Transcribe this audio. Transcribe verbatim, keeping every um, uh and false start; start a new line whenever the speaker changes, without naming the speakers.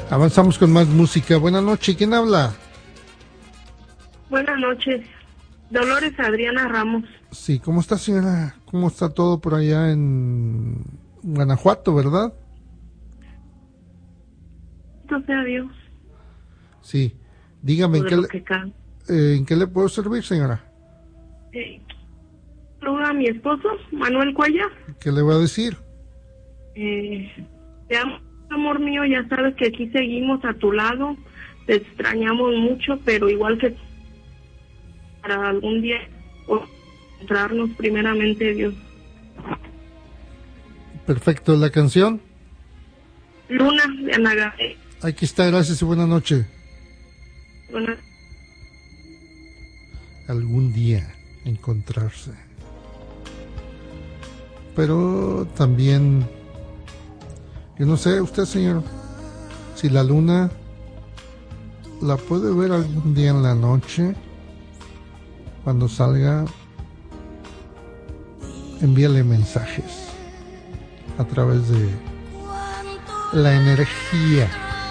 Avanzamos con más música. Buenas noches, ¿quién habla?
Buenas noches, Dolores Adriana Ramos.
Sí, ¿cómo está, señora? ¿Cómo está todo por allá en Guanajuato, verdad?
Bendito sea Dios.
Sí, dígame, ¿en qué, le, eh, ¿en qué le puedo servir, señora?
Eh, Saluda a mi esposo, Manuel Cuellar.
¿Qué le voy a decir?
Eh, te amo, amor mío, ya sabes que aquí seguimos a tu lado, te extrañamos mucho, pero igual que para algún día encontrarnos primeramente, Dios.
Perfecto, ¿la canción?
Luna de Ana Gabriel.
Aquí está, gracias y buena noche.
Buenas.
Algún día encontrarse. Pero también, yo no sé, usted, señor, si la luna la puede ver algún día en la noche, cuando salga, envíale mensajes a través de la energía